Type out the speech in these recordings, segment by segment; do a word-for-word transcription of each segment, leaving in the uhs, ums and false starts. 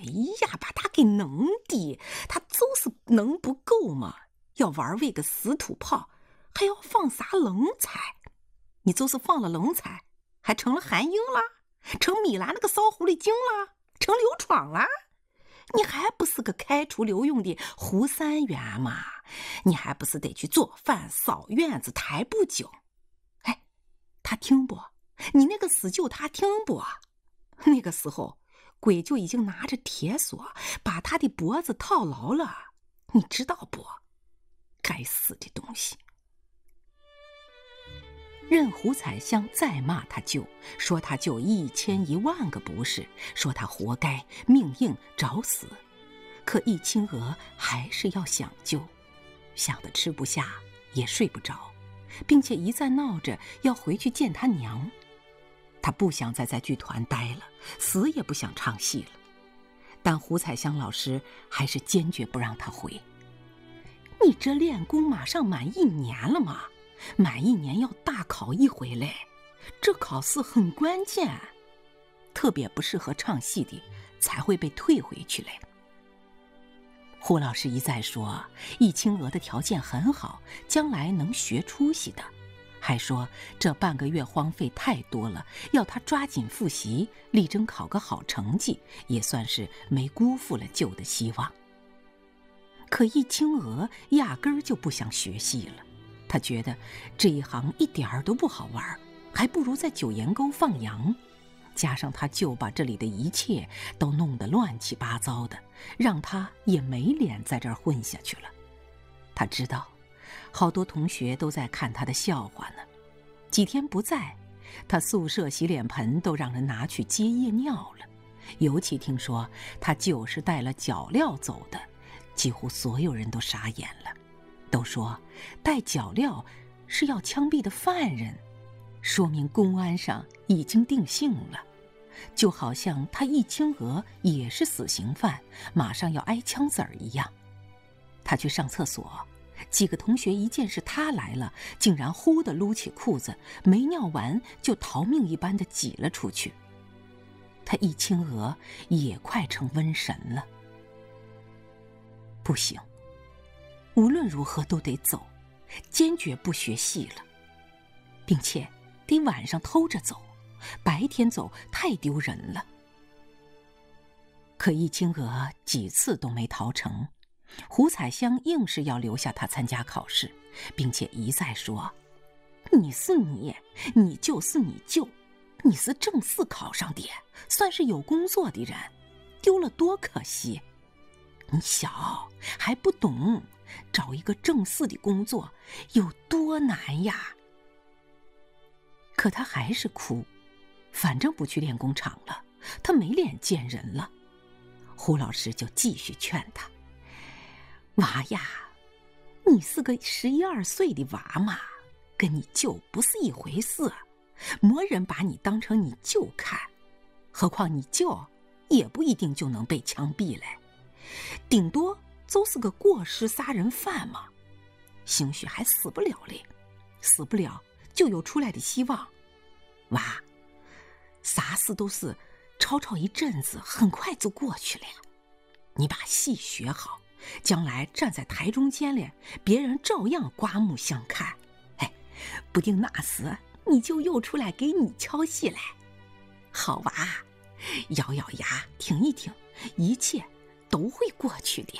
呀，把他给弄的，他就是能不够嘛，要玩喂个死土炮，还要放啥冷菜？你就是放了冷菜，还成了韩英了，成米兰那个骚狐狸精了，成刘闯了。你还不是个开除留用的胡三元嘛？你还不是得去做饭、扫院子、抬布景？哎，他听不？你那个死舅他听不？那个时候，鬼就已经拿着铁锁把他的脖子套牢了，你知道不？该死的东西！任胡彩香再骂他舅，说他舅一千一万个不是，说他活该，命硬找死。可易清娥还是要想舅，想得吃不下也睡不着，并且一再闹着要回去见他娘。他不想再在剧团待了，死也不想唱戏了。但胡彩香老师还是坚决不让他回。你这练功马上满一年了嘛，满一年要大考一回嘞，这考试很关键，特别不适合唱戏的才会被退回去嘞。胡老师一再说易清娥的条件很好，将来能学出息的，还说这半个月荒废太多了，要他抓紧复习，力争考个好成绩，也算是没辜负了舅的希望。可易清娥压根儿就不想学戏了，他觉得这一行一点儿都不好玩，还不如在九岩沟放羊。加上他舅把这里的一切都弄得乱七八糟的，让他也没脸在这儿混下去了。他知道好多同学都在看他的笑话呢，几天不在，他宿舍洗脸盆都让人拿去接夜尿了。尤其听说他舅是带了脚镣走的，几乎所有人都傻眼了，都说带脚镣是要枪毙的犯人，说明公安上已经定性了，就好像他易清娥也是死刑犯，马上要挨枪子儿一样。他去上厕所，几个同学一见是他来了，竟然忽地撸起裤子，没尿完就逃命一般的挤了出去。他易清娥也快成瘟神了。不行，无论如何都得走，坚决不学戏了，并且得晚上偷着走，白天走太丢人了。可易清娥几次都没逃成，胡彩香硬是要留下他参加考试，并且一再说：“你是你，你就是你舅，你是正四考上的，算是有工作的人，丢了多可惜。你小还不懂，找一个正四的工作有多难呀。”可他还是哭，反正不去练功场了，他没脸见人了。胡老师就继续劝他：“娃呀，你是个十一二岁的娃嘛，跟你舅不是一回事，没人把你当成你舅看，何况你舅也不一定就能被枪毙嘞，顶多就是个过失杀人犯嘛，兴许还死不了嘞，死不了就有出来的希望。娃，啥事都是吵吵一阵子，很快就过去了呀。你把戏学好，将来站在台中间嘞，别人照样刮目相看。哎，不定那时你就又出来给你敲戏来。好娃，咬咬牙，挺一挺，一切都会过去的。”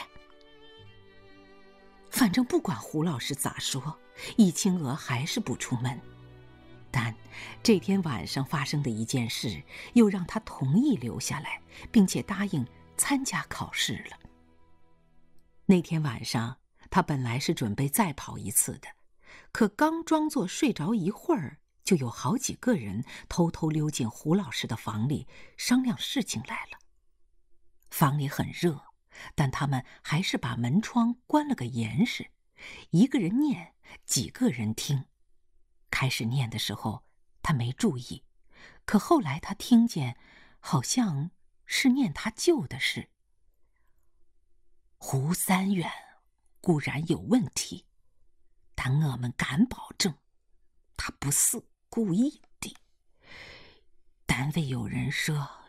反正不管胡老师咋说，易清娥还是不出门。但这天晚上发生的一件事，又让他同意留下来，并且答应参加考试了。那天晚上，他本来是准备再跑一次的，可刚装作睡着一会儿，就有好几个人偷偷溜进胡老师的房里商量事情来了。房里很热，但他们还是把门窗关了个严实，一个人念，几个人听。开始念的时候他没注意，可后来他听见好像是念他舅的事。胡三远固然有问题，但我们敢保证他不是故意的。单位有人说，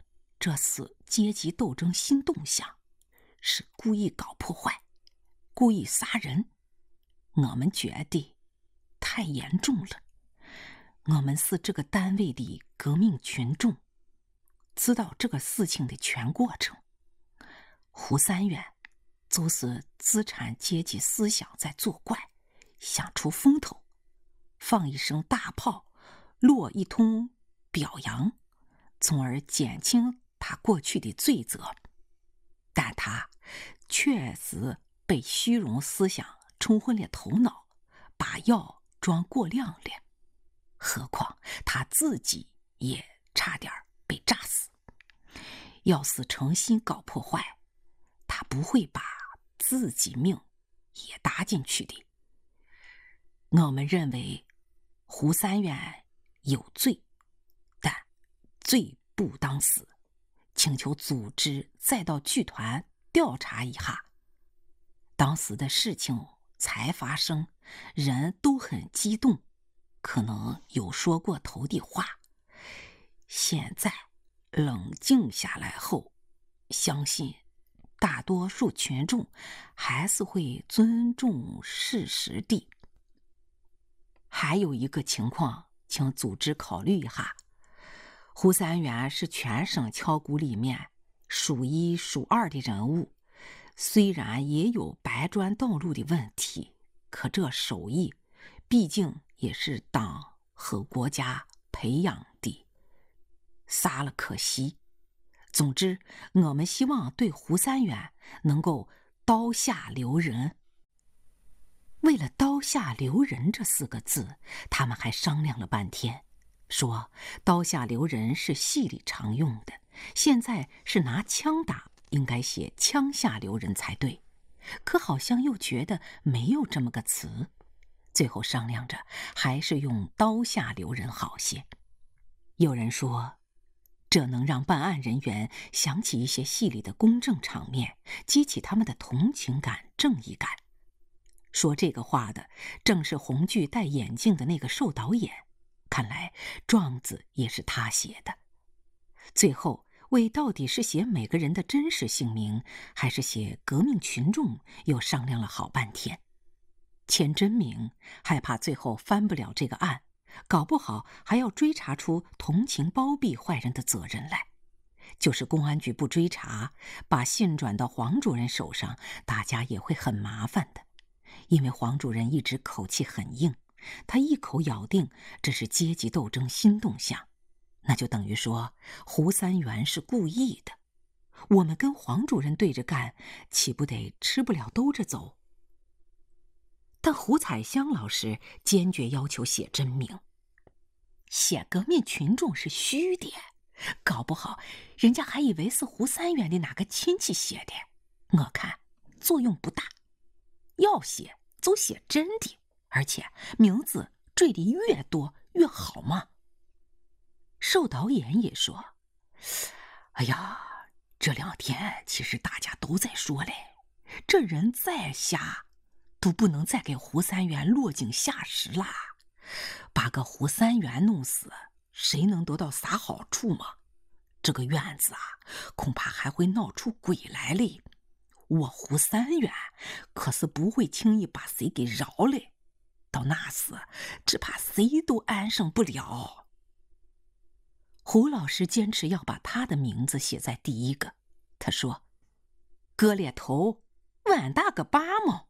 这是阶级斗争新动向，是故意搞破坏，故意杀人。我们觉得太严重了。我们是这个单位的革命群众，知道这个事情的全过程。胡三元就是资产阶级思想在作怪，想出风头，放一声大炮，落一通表扬，从而减轻他过去的罪责。但他确实被虚荣思想冲昏了头脑，把药装过量了。何况他自己也差点被炸死。要是诚心搞破坏，他不会把自己命也搭进去的。我们认为胡三元有罪，但罪不当死，请求组织再到剧团调查一下。当时的事情才发生，人都很激动，可能有说过头的话。现在冷静下来后，相信大多数群众还是会尊重事实的。还有一个情况，请组织考虑一下。胡三元是全省敲鼓里面数一数二的人物，虽然也有白砖道路的问题，可这手艺毕竟也是党和国家培养的，杀了可惜。总之，我们希望对胡三元能够刀下留人。为了刀下留人这四个字，他们还商量了半天，说刀下留人是戏里常用的，现在是拿枪打，应该写枪下留人才对。可好像又觉得没有这么个词，最后商量着还是用刀下留人好些。有人说，这能让办案人员想起一些戏里的公正场面，激起他们的同情感、正义感。说这个话的正是红剧戴眼镜的那个瘦导演，看来状子也是他写的。最后为到底是写每个人的真实姓名，还是写革命群众，又商量了好半天。签真名，害怕最后翻不了这个案，搞不好还要追查出同情包庇坏人的责任来。就是公安局不追查，把信转到黄主任手上，大家也会很麻烦的。因为黄主任一直口气很硬，他一口咬定这是阶级斗争新动向，那就等于说胡三元是故意的。我们跟黄主任对着干，岂不得吃不了兜着走？但胡彩香老师坚决要求写真名，写革命群众是虚的，搞不好人家还以为是胡三元的哪个亲戚写的，我看作用不大。要写就写真的，而且名字缀的越多越好嘛。瘦导演也说，哎呀，这两天其实大家都在说嘞，这人再瞎都不能再给胡三元落井下石啦，把个胡三元弄死，谁能得到啥好处嘛？这个院子啊，恐怕还会闹出鬼来嘞。我胡三元可是不会轻易把谁给饶嘞，到那时只怕谁都安生不了。胡老师坚持要把他的名字写在第一个，他说，割裂头碗大个八毛。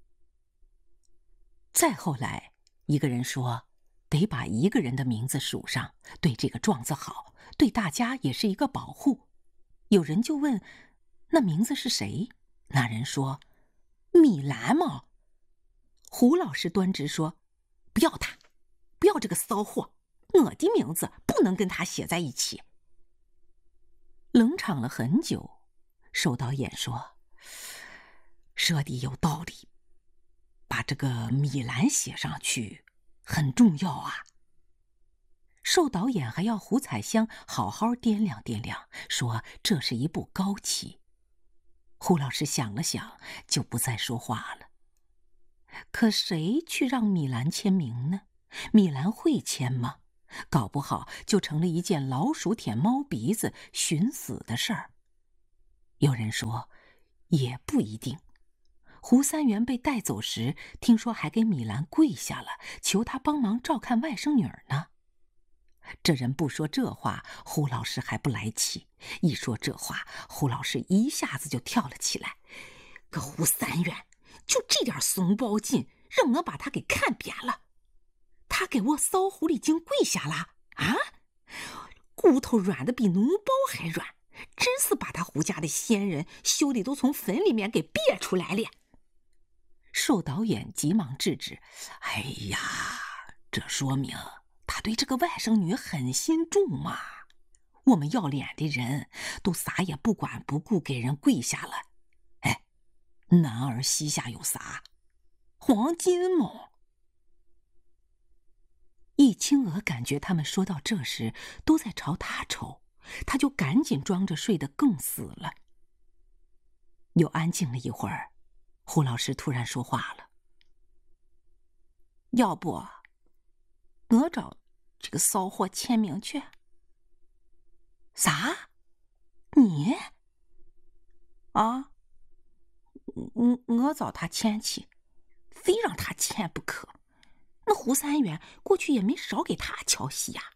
再后来一个人说，得把一个人的名字数上，对这个状子好，对大家也是一个保护。有人就问，那名字是谁？那人说，米兰嘛。胡老师端直说，不要他，不要这个骚货，我的名字不能跟他写在一起。冷场了很久，瘦导演说，说的有道理，把这个米兰写上去很重要啊。瘦导演还要胡彩香好好掂量掂量，说这是一步高棋。胡老师想了想，就不再说话了。可谁去让米兰签名呢？米兰会签吗？ 搞不好就成了一件老鼠舔猫鼻子寻死的事儿。有人说，也不一定。胡三元被带走时，听说还给米兰跪下了，求他帮忙照看外甥女儿呢。这人不说这话，胡老师还不来气；一说这话，胡老师一下子就跳了起来。个胡三元，就这点怂包劲，让我把他给看扁了。他给我扫狐狸精跪下了啊！骨头软的比脓包还软，真是把他胡家的先人羞的都从坟里面给憋出来了。寿导演急忙制止：“哎呀，这说明他对这个外甥女很心重嘛。我们要脸的人都啥也不管不顾给人跪下了。哎，男儿膝下有啥？黄金吗？”易清娥感觉他们说到这时都在朝他瞅，他就赶紧装着睡得更死了。又安静了一会儿，胡老师突然说话了：“要不我找这个骚货签名去？”“啥？你？啊？我我找他签去，非让他签不可。那胡三元过去也没少给他敲戏呀。”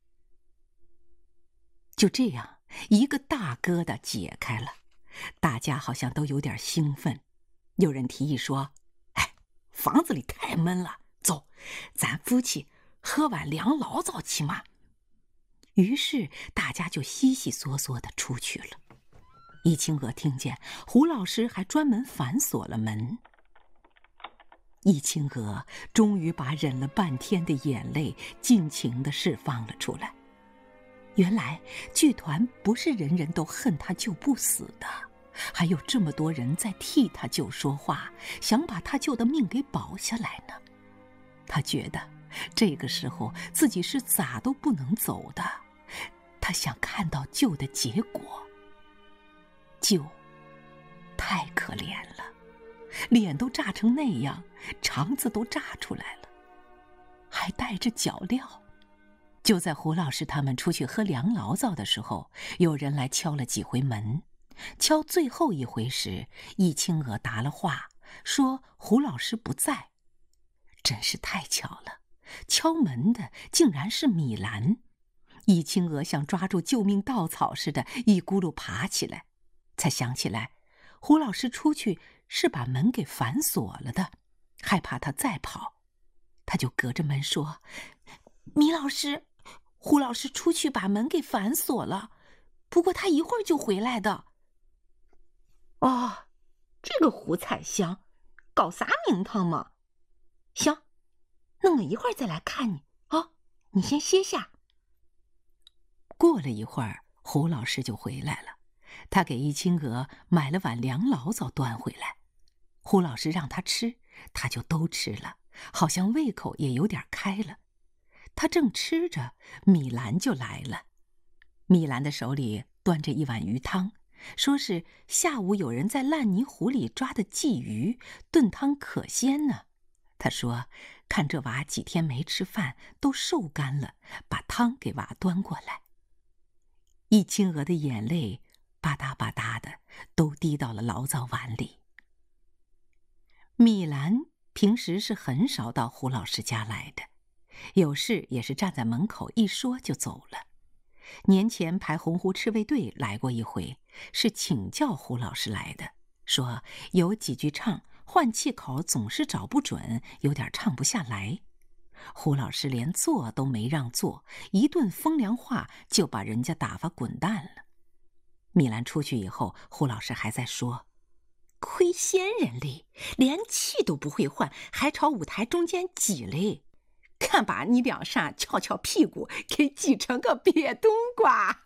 就这样，一个大疙瘩解开了，大家好像都有点兴奋。有人提议说：“哎，房子里太闷了，走，咱夫妻喝碗凉醪糟去嘛。”于是大家就悉悉嗦嗦地出去了。易清娥听见胡老师还专门反锁了门。易清娥终于把忍了半天的眼泪尽情地释放了出来。原来剧团不是人人都恨他救不死的，还有这么多人在替他救说话，想把他救的命给保下来呢。他觉得这个时候自己是咋都不能走的，他想看到救的结果。救太可怜了，脸都炸成那样，肠子都炸出来了，还带着脚镣。就在胡老师他们出去喝凉醪糟的时候，有人来敲了几回门。敲最后一回时，易清娥答了话，说胡老师不在。真是太巧了，敲门的竟然是米兰。易清娥像抓住救命稻草似的，一咕噜爬起来，才想起来胡老师出去是把门给反锁了的，害怕他再跑，他就隔着门说：“米老师，胡老师出去把门给反锁了，不过他一会儿就回来的。”“哦，这个胡彩香搞啥名堂嘛？行，那我一会儿再来看你啊，你先歇下。”过了一会儿，胡老师就回来了，他给易清娥买了碗凉醪糟端回来。胡老师让他吃，他就都吃了，好像胃口也有点开了。他正吃着，米兰就来了。米兰的手里端着一碗鱼汤，说是下午有人在烂泥湖里抓的鲫鱼，炖汤可鲜呢。他说看这娃几天没吃饭，都瘦干了，把汤给娃端过来。易清娥的眼泪吧嗒吧嗒的都滴到了醪糟碗里。米兰平时是很少到胡老师家来的，有事也是站在门口一说就走了。年前排洪湖赤卫队来过一回，是请教胡老师来的，说有几句唱换气口总是找不准，有点唱不下来。胡老师连做都没让做，一顿风凉话就把人家打发滚蛋了。米兰出去以后，胡老师还在说：“亏仙人嘞，连气都不会换，还朝舞台中间挤嘞，看把你两扇翘翘屁股给挤成个瘪冬瓜。”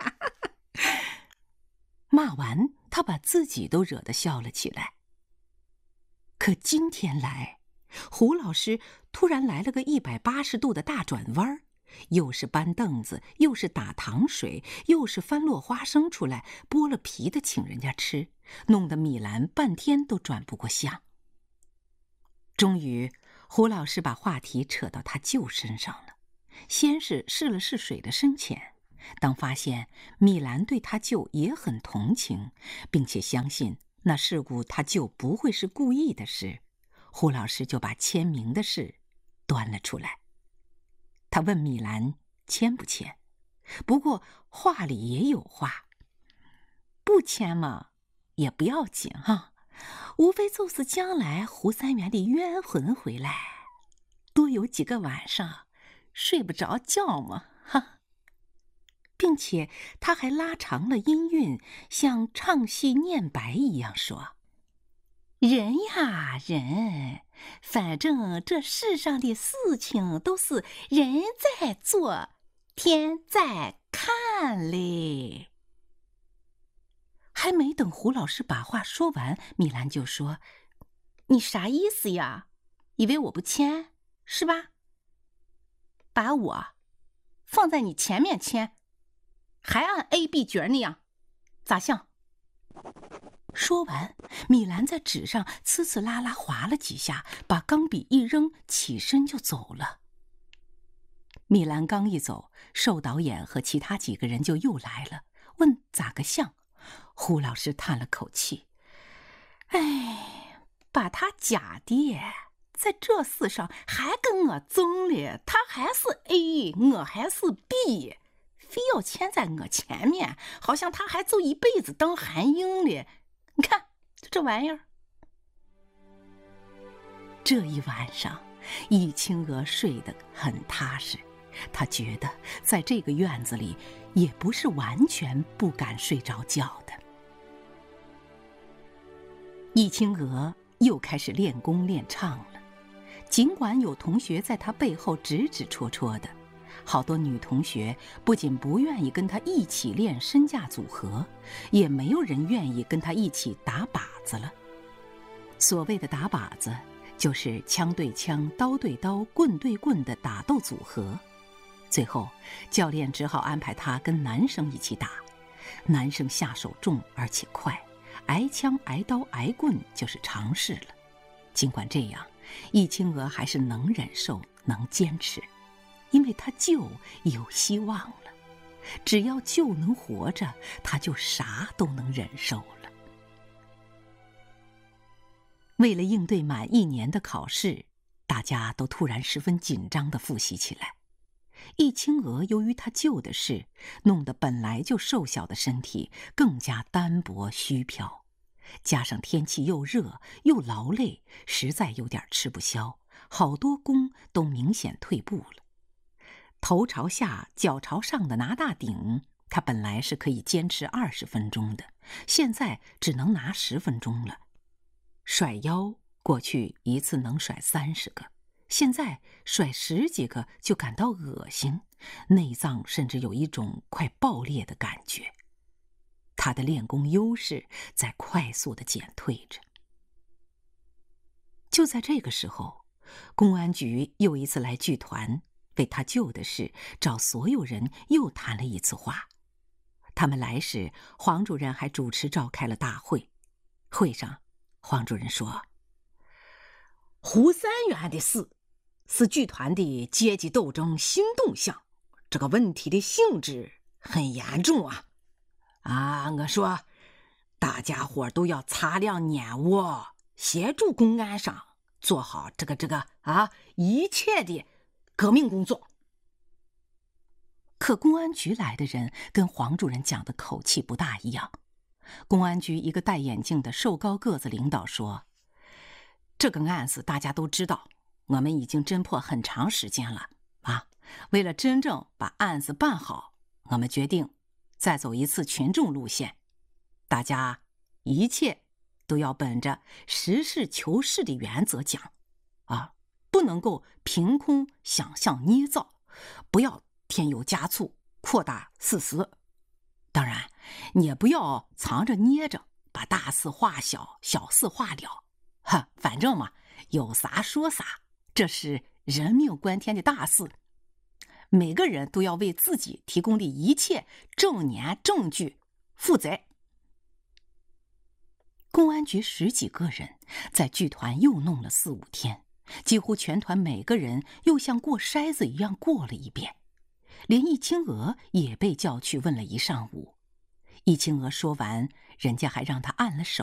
骂完，他把自己都惹得笑了起来。可今天来，胡老师突然来了个一百八十度的大转弯，又是搬凳子，又是打糖水，又是翻落花生出来，剥了皮的请人家吃，弄得米兰半天都转不过相。终于，胡老师把话题扯到他舅身上了。 先是试了试水的深浅，当发现米兰对他舅也很同情，并且相信那事故他舅不会是故意的事，胡老师就把签名的事端了出来。他问米兰签不签，不过话里也有话，不签嘛也不要紧哈，无非就是将来胡三元的冤魂回来，多有几个晚上睡不着觉嘛哈。并且他还拉长了音韵，像唱戏念白一样说：人呀人，反正这世上的事情都是人在做，天在看嘞。还没等胡老师把话说完，米兰就说：你啥意思呀？以为我不签是吧？把我放在你前面签，还按 A B 角那样，咋像？说完，米兰在纸上呲呲啦啦划了几下，把钢笔一扔，起身就走了。米兰刚一走，寿导演和其他几个人就又来了，问咋个像？胡老师叹了口气：哎，把他假的，在这事上还跟我争了，他还是 A， 我还是 B， 非要签在我前面，好像他还就一辈子当韩英了。你看，就这玩意儿。这一晚上，易清娥睡得很踏实，她觉得在这个院子里也不是完全不敢睡着觉的。易清娥又开始练功练唱了，尽管有同学在她背后指指戳戳的，好多女同学不仅不愿意跟她一起练身架组合，也没有人愿意跟她一起打靶子了。所谓的打靶子，就是枪对枪、刀对刀、棍对棍的打斗组合。最后，教练只好安排她跟男生一起打。男生下手重而且快，挨枪挨刀挨棍就是常事了。尽管这样，易清娥还是能忍受能坚持，因为她舅有希望了。只要舅能活着，她就啥都能忍受了。为了应对满一年的考试，大家都突然十分紧张地复习起来。易清娥由于她舅的事，弄得本来就瘦小的身体更加单薄虚飘，加上天气又热又劳累，实在有点吃不消，好多功都明显退步了。头朝下脚朝上的拿大顶，她本来是可以坚持二十分钟的，现在只能拿十分钟了。甩腰过去一次能甩三十个，现在甩十几个就感到恶心，内脏甚至有一种快爆裂的感觉。他的练功优势在快速地减退着。就在这个时候，公安局又一次来剧团，为他舅的事找所有人又谈了一次话。他们来时，黄主任还主持召开了大会。会上，黄主任说：胡三元的事是剧团的阶级斗争新动向，这个问题的性质很严重啊！啊，我说，大家伙都要擦亮眼窝，协助公安上做好这个这个啊一切的革命工作。可公安局来的人跟黄主任讲的口气不大一样。公安局一个戴眼镜的瘦高个子领导说：这个案子大家都知道，我们已经侦破很长时间了啊！为了真正把案子办好，我们决定再走一次群众路线。大家一切都要本着实事求是的原则讲啊，不能够凭空想象捏造，不要添油加醋，扩大事实。当然，也不要藏着捏着，把大事化小，小事化了。哈，反正嘛，有啥说啥，这是人命关天的大事，每个人都要为自己提供的一切证言证据负责。公安局十几个人在剧团又弄了四五天， 几乎全团每个人又像过筛子一样过了一遍，连易清娥也被叫去问了一上午。易清娥说完，人家还让她按了手